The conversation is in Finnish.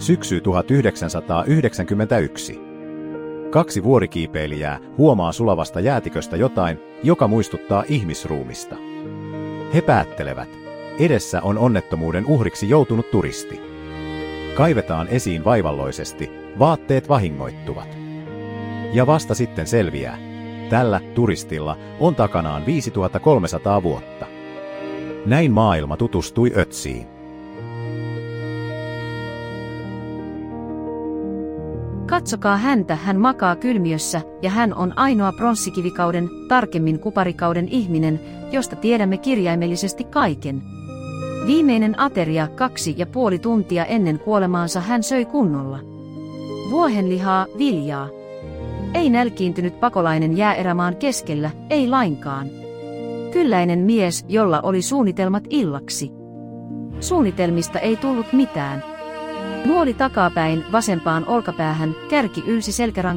Syksy 1991. 2 vuorikiipeilijää huomaa sulavasta jäätiköstä jotain, joka muistuttaa ihmisruumista. He päättelevät, edessä on onnettomuuden uhriksi joutunut turisti. Kaivetaan esiin vaivalloisesti, vaatteet vahingoittuvat. Ja vasta sitten selviää, tällä turistilla on takanaan 5300 vuotta. Näin maailma tutustui Ötziin. Katsokaa häntä, hän makaa kylmiössä, ja hän on ainoa pronssikivikauden, tarkemmin kuparikauden ihminen, josta tiedämme kirjaimellisesti kaiken. Viimeinen ateria 2,5 tuntia ennen kuolemaansa hän söi kunnolla. Vuohenlihaa, viljaa. Ei nälkiintynyt pakolainen jääerämaan keskellä, ei lainkaan. Kylläinen mies, jolla oli suunnitelmat illaksi. Suunnitelmista ei tullut mitään. Nuoli takapäin vasempaan olkapäähän, kärki ylsi selkärankaan.